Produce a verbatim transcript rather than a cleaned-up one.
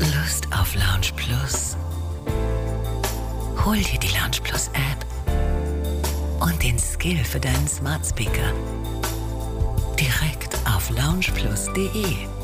Lust auf Lounge Plus? Hol dir die Lounge Plus App und den Skill für deinen Smart Speaker direkt auf lounge plus punkt de.